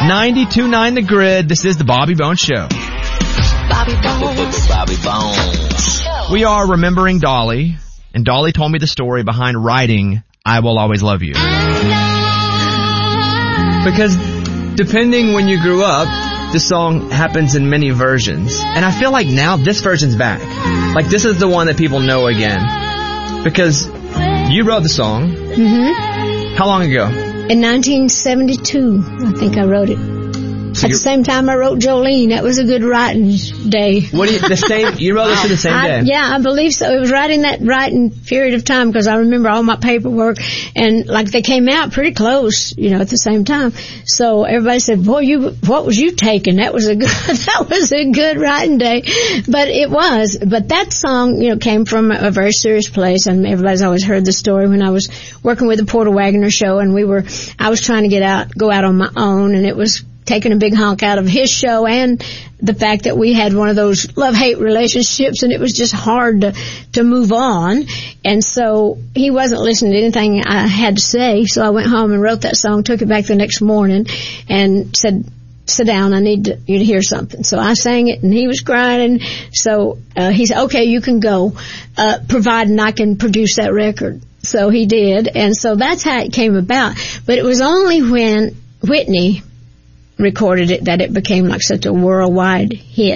92.9 The Grid. This is the Bobby Bones Show. Bobby Bones. Bobby Bones. We are remembering Dolly, and Dolly told me the story behind writing I Will Always Love You. Because depending when you grew up, the song happens in many versions. And I feel like now this version's back. Like this is the one that people know again. Because you wrote the song. Mm-hmm. How long ago? In 1972, I think I wrote it. So At the same time I wrote Jolene. That was a good writing day. What do you, you wrote this in the same day? Yeah, I believe so. It was right in that writing period of time because I remember all my paperwork and like they came out pretty close, at the same time. So everybody said, boy, what was you taking? That was a good writing day. But it was. But that song, came from a very serious place, and everybody's always heard the story when I was working with the Porter Wagoner show, and I was trying to go out on my own, and it was taking a big hunk out of his show and the fact that we had one of those love-hate relationships, and it was just hard to move on. And so he wasn't listening to anything I had to say, so I went home and wrote that song, took it back the next morning, and said, sit down, I need you to hear something. So I sang it, and he was crying, and so he said, okay, you can go, providing I can produce that record. So he did, and so that's how it came about. But it was only when Whitney recorded it that it became like such a worldwide hit.